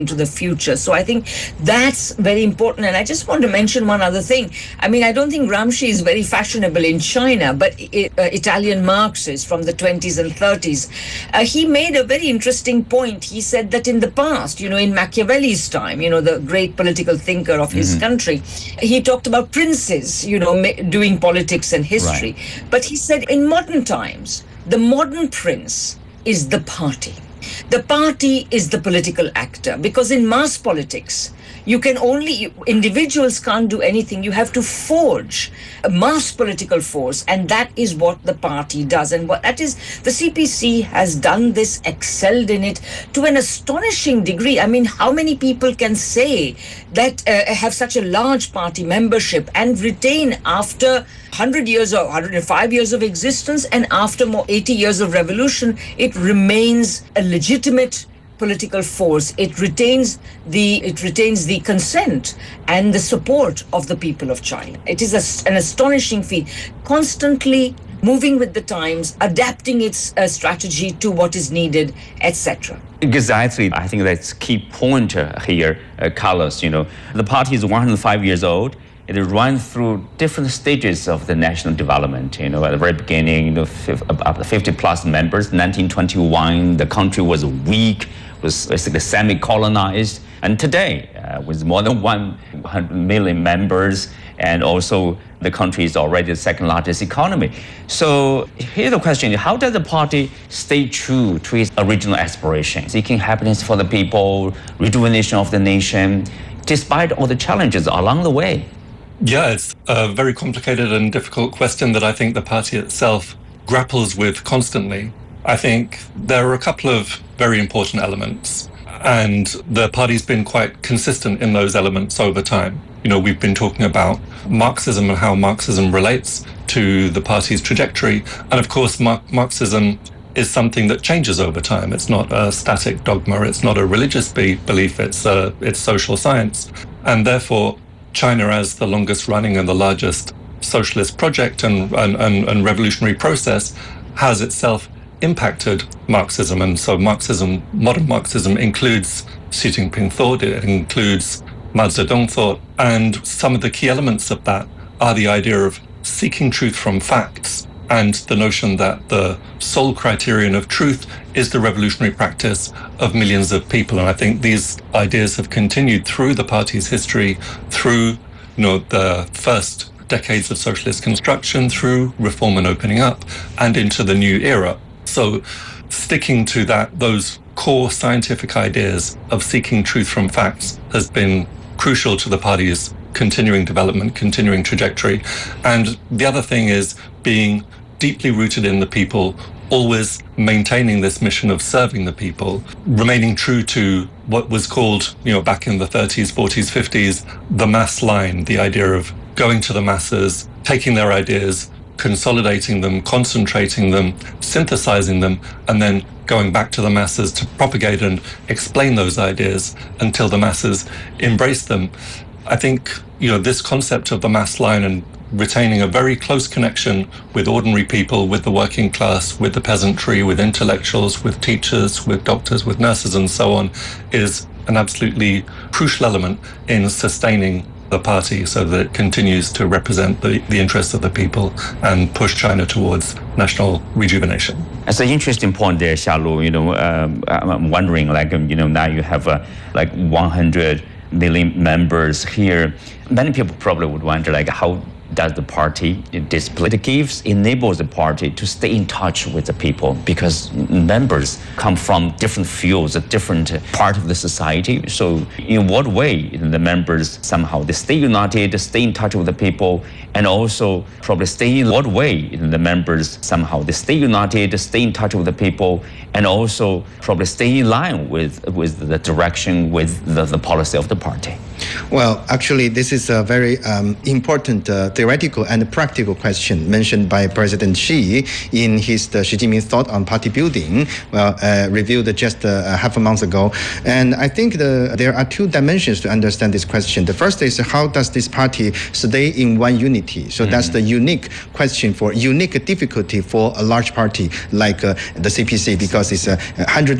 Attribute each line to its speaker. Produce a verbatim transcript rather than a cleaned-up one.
Speaker 1: into the future. So I think that's very important. And I just want to mention one other thing. I mean, I don't think Gramsci is very fashionable in China, but uh, Italian Marxist from the twenties and thirties, uh, he made a very interesting point. He said that in the past, you know, in Machiavelli's time, you know, the great political thinker of his mm-hmm. country, he talked about princes, you know, ma- doing politics and history. Right. But he said in modern times, the modern prince is the party. The party is the political actor, because in mass politics, you can only, individuals can't do anything. You have to forge a mass political force, and that is what the party does. And what that is, the C P C has done this, excelled in it to an astonishing degree. I mean, how many people can say that uh, have such a large party membership and retain after one hundred years or one hundred five years of existence, and after more eighty years of revolution, it remains a legitimate political force. It retains the it retains the consent and the support of the people of China. It is a, an astonishing feat, constantly moving with the times, adapting its uh, strategy to what is needed, et cetera.
Speaker 2: Exactly. I think that's key point uh, here, uh, Carlos. You know, the party is one hundred five years old. It runs through different stages of the national development. You know, at the very beginning, you know, about fifty plus members. nineteen twenty-one, the country was weak, was basically semi-colonized. And today, uh, with more than one hundred million members, and also the country is already the second largest economy. So here's the question: how does the party stay true to its original aspiration, seeking happiness for the people, rejuvenation of the nation, despite all the challenges along the way?
Speaker 3: Yeah, it's a very complicated and difficult question that I think the party itself grapples with constantly. I think there are a couple of very important elements, and the party's been quite consistent in those elements over time. You know, we've been talking about Marxism and how Marxism relates to the party's trajectory. And of course, Mar- Marxism is something that changes over time. It's not a static dogma. It's not a religious be- belief. It's, a, it's social science. And therefore, China, as the longest running and the largest socialist project and, and, and, and revolutionary process, has itself impacted Marxism. And so Marxism, modern Marxism, includes Xi Jinping thought, it includes Mao Zedong thought, and some of the key elements of that are the idea of seeking truth from facts and the notion that the sole criterion of truth is the revolutionary practice of millions of people. And I think these ideas have continued through the party's history, through, you know, the first decades of socialist construction, through reform and opening up, and into the new era. So sticking to that, those core scientific ideas of seeking truth from facts has been crucial to the party's continuing development, continuing trajectory. And the other thing is being deeply rooted in the people, always maintaining this mission of serving the people, remaining true to what was called, you know, back in the thirties, forties, fifties, the mass line, the idea of going to the masses, taking their ideas, consolidating them, concentrating them, synthesizing them, and then going back to the masses to propagate and explain those ideas until the masses embrace them. I think, you know, this concept of the mass line and retaining a very close connection with ordinary people, with the working class, with the peasantry, with intellectuals, with teachers, with doctors, with nurses, and so on, is an absolutely crucial element in sustaining the party so that it continues to represent the, the interests of the people and push China towards national rejuvenation.
Speaker 2: That's an interesting point there, Xiaolu. You know, um, I'm wondering, like, you know, now you have uh, like one hundred million members here. Many people probably would wonder, like, how does the party display the gifts enables the party to stay in touch with the people, because members come from different fields, a different part of the society. So in what way the members somehow they stay united, stay in touch with the people, and also probably stay in what way the members somehow they stay united, stay in touch with the people, and also probably stay in line with with the direction, with the, the policy of the party?
Speaker 4: Well, actually, this is a very um, important uh, theoretical and practical question mentioned by President Xi in his the Xi Jinping thought on party building, well, uh, revealed just uh, half a month ago. And I think the, there are two dimensions to understand this question. The first is, how does this party stay in one unity? So mm-hmm. that's the unique question for unique difficulty for a large party like uh, the C P C, because it's a uh, one hundred